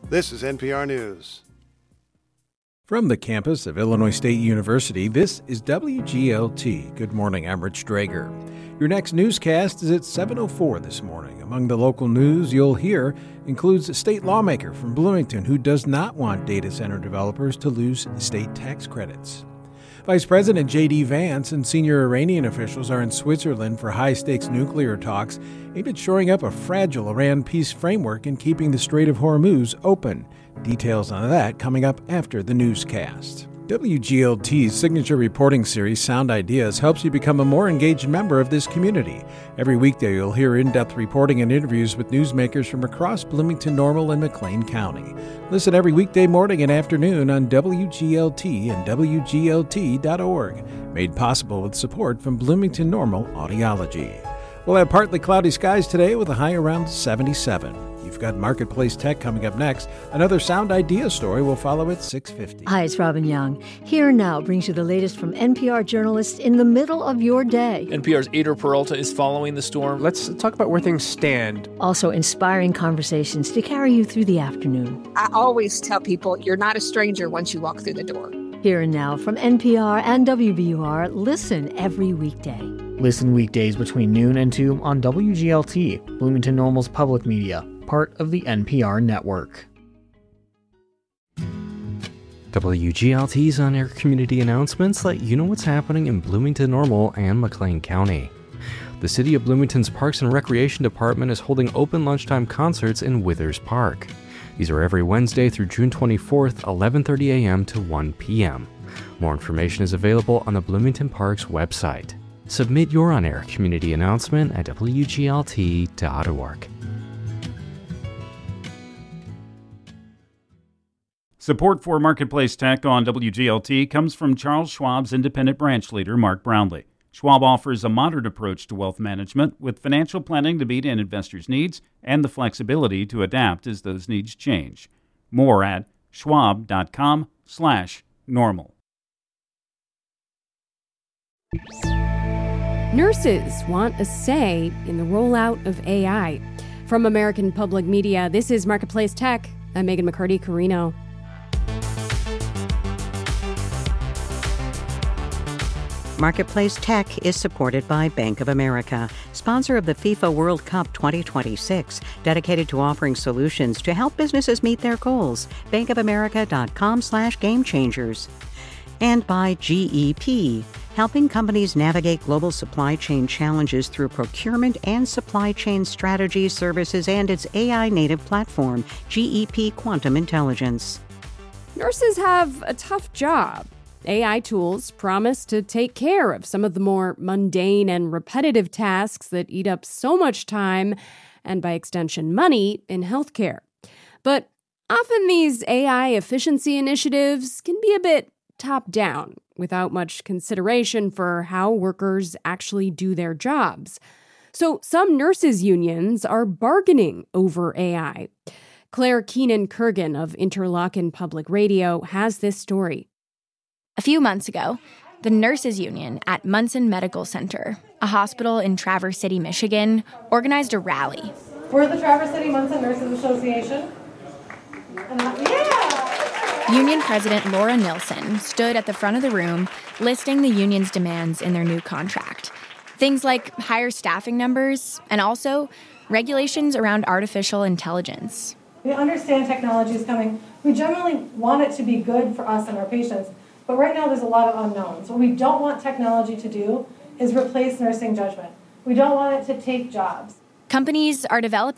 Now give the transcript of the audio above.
This is NPR News. From the campus of Illinois State University, this is WGLT. Good morning, I'm Rich Drager. Your next newscast is at 7:04 this morning. Among the local news you'll hear includes a state lawmaker from Bloomington who does not want data center developers to lose state tax credits. Vice President J.D. Vance and senior Iranian officials are in Switzerland for high-stakes nuclear talks aimed at shoring up a fragile Iran peace framework and keeping the Strait of Hormuz open. Details on that coming up after the newscast. WGLT's signature reporting series, Sound Ideas, helps you become a more engaged member of this community. Every weekday, you'll hear in-depth reporting and interviews with newsmakers from across Bloomington, Normal, and McLean County. Listen every weekday morning and afternoon on WGLT and WGLT.org. Made possible with support from Bloomington Normal Audiology. We'll have partly cloudy skies today with a high around 77. You've got Marketplace Tech coming up next. Another Sound Idea story will follow at 6:50. Hi, it's Robin Young. Here Now brings you the latest from NPR journalists in the middle of your day. NPR's Ader Peralta is following the storm. Let's talk about where things stand. Also inspiring conversations to carry you through the afternoon. I always tell people you're not a stranger once you walk through the door. Here and Now from NPR and WBUR. Listen every weekday. Listen weekdays between noon and 2 on WGLT, Bloomington Normal's public media, part of the NPR network. WGLT's on-air community announcements let you know what's happening in Bloomington Normal and McLean County. The City of Bloomington's Parks and Recreation Department is holding open lunchtime concerts in Withers Park. These are every Wednesday through June 24th, 11:30 a.m. to 1 p.m. More information is available on the Bloomington Parks website. Submit your on-air community announcement at WGLT.org. Support for Marketplace Tech on WGLT comes from Charles Schwab's independent branch leader, Mark Brownlee. Schwab offers a modern approach to wealth management with financial planning to meet an investor's needs and the flexibility to adapt as those needs change. More at schwab.com/normal. Nurses want a say in the rollout of AI. From American Public Media, this is Marketplace Tech. I'm Megan McCarty-Carino. Marketplace Tech is supported by Bank of America, sponsor of the FIFA World Cup 2026, dedicated to offering solutions to help businesses meet their goals. bankofamerica.com/gamechangers. And by GEP, helping companies navigate global supply chain challenges through procurement and supply chain strategy services and its AI-native platform, GEP Quantum Intelligence. Nurses have a tough job. AI tools promise to take care of some of the more mundane and repetitive tasks that eat up so much time and, by extension, money in healthcare. But often these AI efficiency initiatives can be a bit top-down, without much consideration for how workers actually do their jobs. So some nurses' unions are bargaining over AI. Claire Keenan-Kurgan of Interlochen Public Radio has this story. A few months ago, the nurses' union at Munson Medical Center, a hospital in Traverse City, Michigan, organized a rally. We're the Traverse City Munson Nurses Association. Union President Laura Nilsson stood at the front of the room listing the union's demands in their new contract. Things like higher staffing numbers and also regulations around artificial intelligence. We understand technology is coming. We generally want it to be good for us and our patients, but right now there's a lot of unknowns. What we don't want technology to do is replace nursing judgment. We don't want it to take jobs. Companies are developing